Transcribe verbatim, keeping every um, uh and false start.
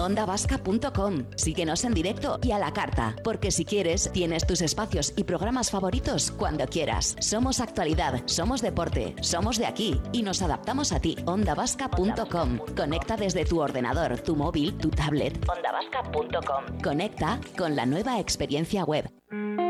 onda vasca punto com. Síguenos en directo y a la carta, porque si quieres, tienes tus espacios y programas favoritos cuando quieras. Somos actualidad, somos deporte, somos de aquí y nos adaptamos a ti. onda vasca punto com. Conecta desde tu ordenador, tu móvil, tu tablet. onda vasca punto com. Conecta con la nueva experiencia web.